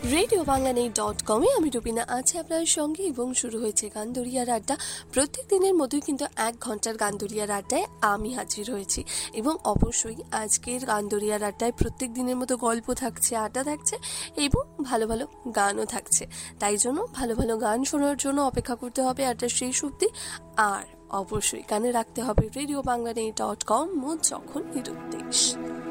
Radio বাংলা.কমে আমি রুবিনা আছে আপনার সঙ্গে এবং শুরু হয়েছে গানদরিয়ার আড্ডা। প্রত্যেক দিনের মতোই কিন্তু 1 ঘন্টার গানদরিয়ার আড্ডায় আমি হাজির হয়েছি এবং অবশ্যই আজকের গানদরিয়ার আড্ডায় প্রত্যেক দিনের মতো গল্প থাকছে, আড্ডা থাকছে এবং ভালো ভালো গানও থাকছে। তাই জন্য ভালো ভালো গান শোনার জন্য অপেক্ষা করতে হবে আড্ডার শেষ অবধি। আর অবশ্যই কানে রাখতে হবে রেডিও বাংলা.কম, যখন নিরুদ্দেশ।